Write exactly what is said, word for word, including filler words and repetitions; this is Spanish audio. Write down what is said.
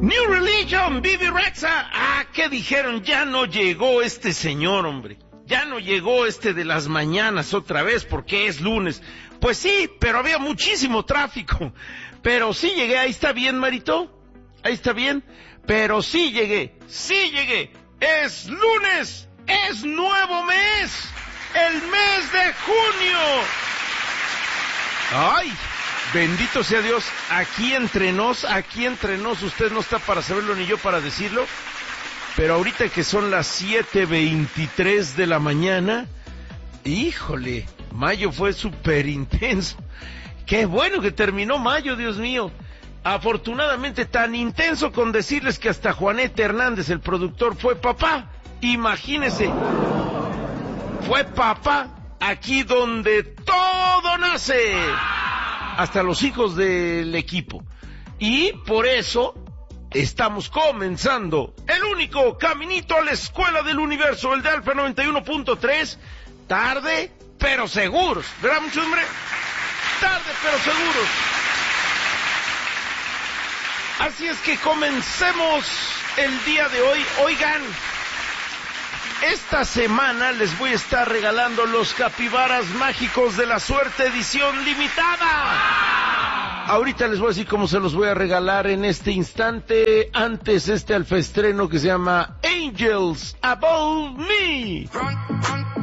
New Religion, Bibi Rexha. Ah, ¿qué dijeron? Ya no llegó este señor, hombre. Ya no llegó este de las mañanas otra vez porque es lunes. Pues sí, pero había muchísimo tráfico. Pero sí llegué, ahí está bien, Marito. Ahí está bien. Pero sí llegué, sí llegué. Es lunes, es nuevo mes. El mes de junio. Ay, bendito sea Dios. Aquí entre nos, aquí entre nos, usted no está para saberlo ni yo para decirlo. Pero ahorita que son las siete veintitrés de la mañana, híjole, mayo fue súper intenso. Qué bueno que terminó mayo, Dios mío. Afortunadamente tan intenso con decirles que hasta Juanete Hernández, el productor, fue papá. Imagínese, fue papá aquí donde todo nace, hasta los hijos del equipo. Y por eso estamos comenzando el único caminito a la escuela del universo, el de Alfa noventa y uno punto tres, tarde pero seguros. ¿Verdad, mucho hombre? Tarde pero seguros. Así es que comencemos el día de hoy. Oigan, esta semana les voy a estar regalando los capibaras mágicos de la suerte edición limitada. Ahorita les voy a decir cómo se los voy a regalar en este instante. Antes este alfaestreno que se llama Angels Above Me.